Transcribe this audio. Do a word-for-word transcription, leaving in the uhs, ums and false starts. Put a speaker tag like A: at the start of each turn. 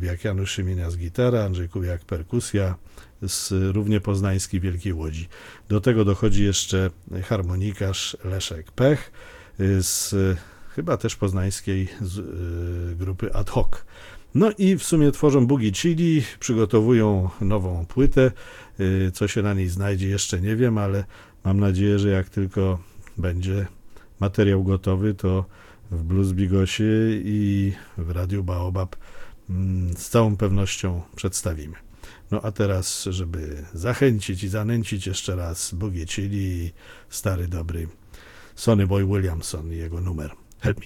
A: jak Janusz Szymienias gitara, Andrzej Kubiak perkusja, z równie poznańskiej Wielkiej Łodzi. Do tego dochodzi jeszcze harmonikarz Leszek Pech z chyba też poznańskiej z, y, grupy Ad Hoc. No i w sumie tworzą Boogie Chili, przygotowują nową płytę. Y, co się na niej znajdzie jeszcze nie wiem, ale mam nadzieję, że jak tylko będzie materiał gotowy, to w Blues Bigosie i w Radiu Baobab mm, z całą pewnością przedstawimy. No a teraz, żeby zachęcić i zanęcić jeszcze raz Boogie Chili, stary dobry Sonny Boy Williamson i jego numer.